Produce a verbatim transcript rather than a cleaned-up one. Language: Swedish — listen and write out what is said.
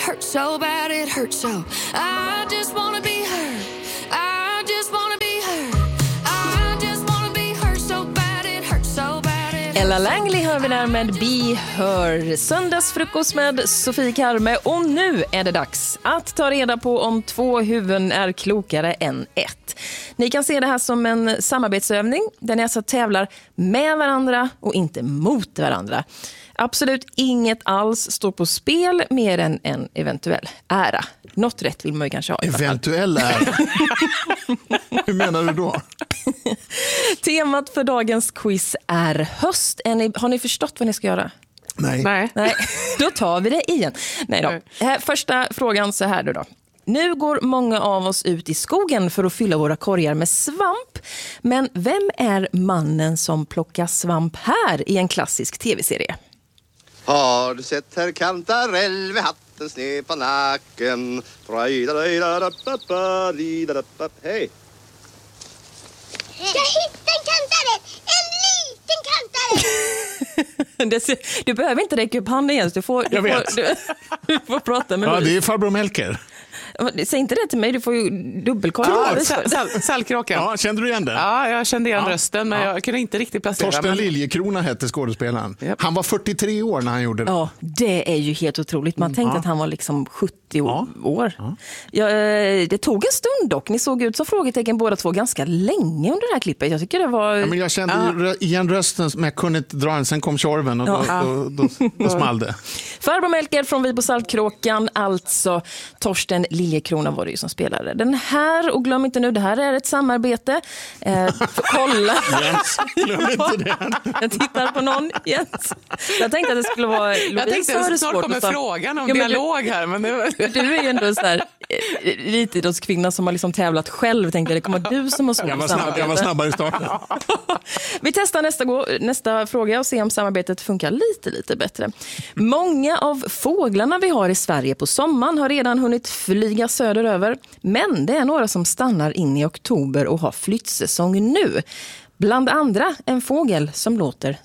hurt so bad it hurts so. I just wanna be heard. I just wanna be heard. I just wanna be heard so bad it hurts so bad it. Ella Langley hör vi där med Be Her. Söndagsfrukost med Sofie Karme. Och nu är det dags att ta reda på om två huvuden är klokare än ett. Ni kan se det här som en samarbetsövning där ni alltså tävlar med varandra och inte mot varandra. Absolut inget alls står på spel mer än en eventuell ära. Något rätt vill man ju kanske ha. Eventuell ära? Hur menar du då? Temat för dagens quiz är höst. Är ni, har ni förstått vad ni ska göra? Nej. Nej. Nej, då tar vi det igen. Nej då. Här, första frågan så här då, då. Nu går många av oss ut i skogen för att fylla våra korgar med svamp. Men vem är mannen som plockar svamp här i en klassisk tv-serie? Har du sett herr Kantarell med hatten sned på nacken? Hej! Jag hittade en kantarell! En liten kantarell! Det ser, du behöver inte räcka upp handen igen. Du får, du Jag vet. Får, du, du får prata med Ja, mig. det är farbror Melker. Säg inte det till mig, du får ju dubbelkolla. Ja, sal- sal- Saltkråkan. Ja, kände du igen det? Ja, jag kände igen Ja. rösten, men Ja. jag kunde inte riktigt placera. Torsten men... Liljekrona hette skådespelaren. Japp. Han var fyrtiotre år när han gjorde det. Ja, det är ju helt otroligt. Man tänkte ja. att han var liksom sjuttio Ja. år. Ja, eh, det tog en stund dock. Ni såg ut som frågetecken båda två ganska länge under det här klippet. Jag tycker det var... Ja, men jag kände ju rö- igen rösten, men jag kunde inte dra den. Sen kom Tjorven och då, Ja. då, då, då, då small det. Farbror Melker från Vi på Saltkråkan, alltså Torsten Liljekrona var det ju som spelade den här. Och glöm inte nu, det här är ett samarbete. Eh, kolla. Jens, glöm inte det. Jag tittar på någon, Jens. Jag tänkte att det skulle vara Lovisa. Jag tänkte att snart kommer så... frågan om Ja, men dialog här. Men det var... Du är ju ändå en sån här elitidrottskvinna som har liksom tävlat själv. Tänkte det kommer du som har svårt Jag var, att snabb, samarbeta. jag var snabbare i starten. Vi testar nästa, gå, nästa fråga och ser om samarbetet funkar lite, lite bättre. Många av fåglarna vi har i Sverige på sommaren har redan hunnit flyga söderöver. Men det är några som stannar in i oktober och har flyttsäsong nu. Bland andra en fågel som låter